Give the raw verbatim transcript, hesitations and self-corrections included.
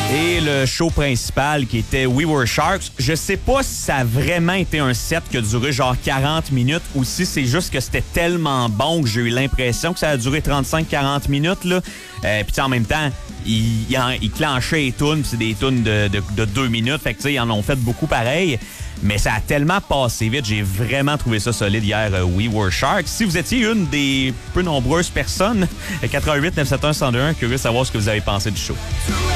Et le show principal qui était We Were Sharks, je sais pas si ça a vraiment été un set qui a duré genre quarante minutes ou si c'est juste que c'était tellement bon que j'ai eu l'impression que ça a duré trente-cinq à quarante minutes. Là. Euh, puis en même temps, ils, ils, ils clenchaient les tunes, c'est des tunes de, de, de deux minutes, fait que ils en ont fait beaucoup pareil. Mais ça a tellement passé vite, j'ai vraiment trouvé ça solide hier, euh, We Were Sharks. Si vous étiez une des peu nombreuses personnes, quatre un huit neuf sept un un zéro deux un, curieux de savoir ce que vous avez pensé du show.